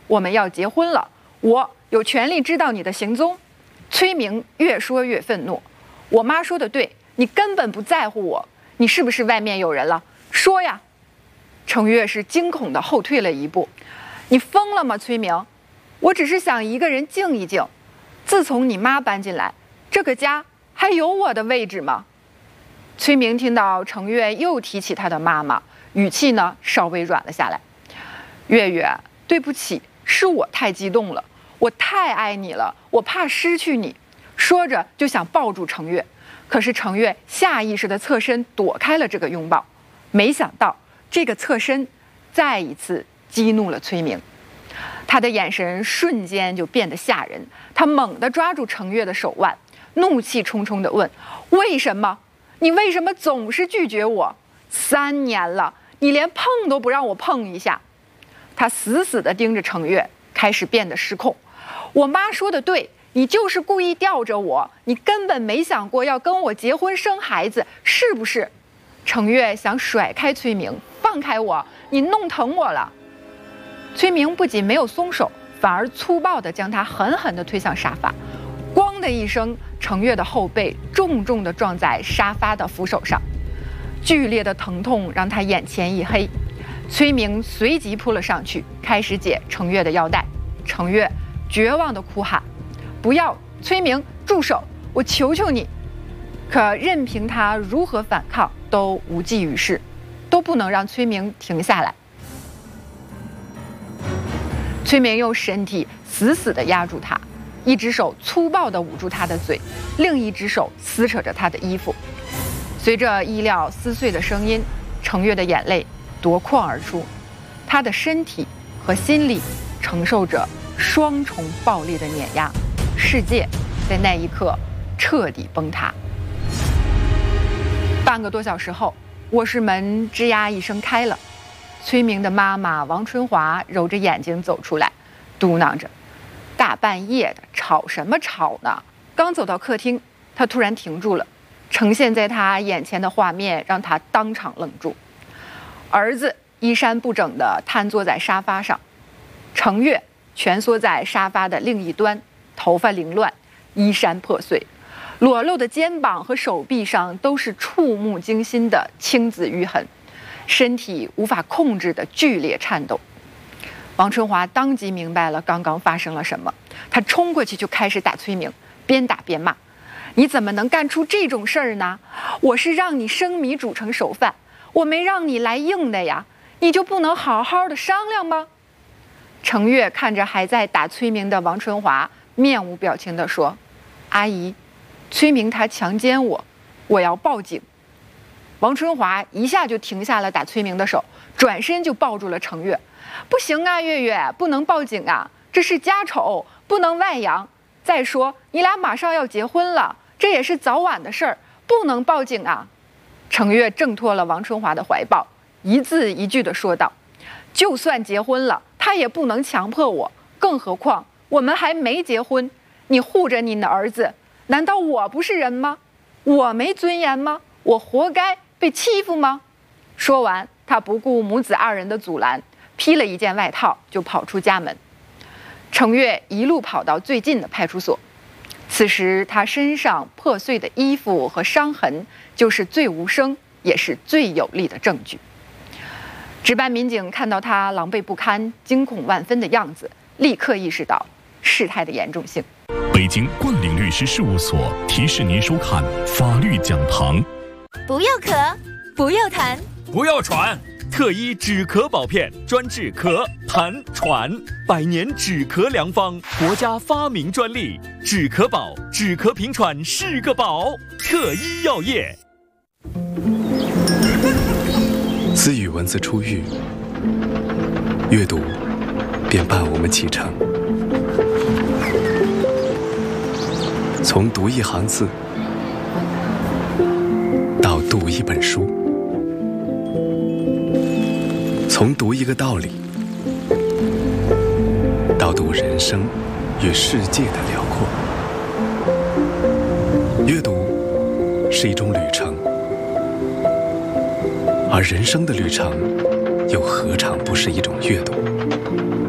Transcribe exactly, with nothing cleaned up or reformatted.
我们要结婚了，我有权利知道你的行踪。”崔明越说越愤怒：“我妈说的对，你根本不在乎我，你是不是外面有人了？说呀！”程月是惊恐地后退了一步：“你疯了吗，崔明？我只是想一个人静一静。自从你妈搬进来，这个家还有我的位置吗？”崔明听到程月又提起他的妈妈，语气呢稍微软了下来：“月月，对不起，是我太激动了，我太爱你了，我怕失去你。”说着就想抱住程月，可是程月下意识地侧身躲开了这个拥抱。没想到这个侧身再一次激怒了崔明，他的眼神瞬间就变得吓人。他猛地抓住程月的手腕，怒气冲冲地问：“为什么？你为什么总是拒绝我？三年了，你连碰都不让我碰一下。”他死死地盯着程月，开始变得失控：“我妈说的对，你就是故意吊着我，你根本没想过要跟我结婚生孩子，是不是？”程月想甩开崔明：“放开我，你弄疼我了。”崔明不仅没有松手，反而粗暴地将他狠狠地推向沙发。咣的一声，程月的后背重重地撞在沙发的扶手上，剧烈的疼痛让他眼前一黑。崔明随即扑了上去，开始解程月的腰带。程月绝望地哭喊：“不要！崔明，住手！我求求你！”可任凭他如何反抗都无济于事，都不能让崔明停下来。崔明用身体死死地压住他，一只手粗暴地捂住他的嘴，另一只手撕扯着他的衣服。随着衣料撕碎的声音，程月的眼泪夺眶而出，他的身体和心理承受着双重暴力的碾压，世界在那一刻彻底崩塌。半个多小时后，卧室门吱呀一声开了，崔明的妈妈王春华揉着眼睛走出来，嘟囔着：“大半夜的吵什么吵呢？”刚走到客厅，他突然停住了，呈现在他眼前的画面让他当场愣住。儿子衣衫不整地瘫坐在沙发上，程月蜷缩在沙发的另一端，头发凌乱，衣衫破碎，裸露的肩膀和手臂上都是触目惊心的青紫瘀痕，身体无法控制的剧烈颤抖。王春华当即明白了刚刚发生了什么，他冲过去就开始打崔明，边打边骂：“你怎么能干出这种事儿呢？我是让你生米煮成熟饭，我没让你来硬的呀，你就不能好好的商量吗？”程月看着还在打崔明的王春华，面无表情地说：“阿姨，崔明他强奸我，我要报警。”王春华一下就停下了打崔明的手，转身就抱住了程月：“不行啊，月月，不能报警啊，这是家丑，不能外扬。再说你俩马上要结婚了，这也是早晚的事儿，不能报警啊。”程月挣脱了王春华的怀抱，一字一句地说道：“就算结婚了，他也不能强迫我，更何况我们还没结婚。你护着你的儿子，难道我不是人吗？我没尊严吗？我活该被欺负吗？”说完，他不顾母子二人的阻拦，披了一件外套就跑出家门。程月一路跑到最近的派出所，此时他身上破碎的衣服和伤痕就是最无声也是最有力的证据。值班民警看到他狼狈不堪、惊恐万分的样子，立刻意识到事态的严重性。 北京冠岭律师事务所提示您收看法律讲堂。 不要咳，不要痰， 不要喘， 特医止咳保片，专治咳、痰、喘，百年止咳良方，国家发明专利，止咳宝，止咳平喘是个宝。特医药业。 自与文字初遇，阅读便伴我们启程。从读一行字到读一本书，从读一个道理到读人生与世界的辽阔。阅读是一种旅程，而人生的旅程又何尝不是一种阅读？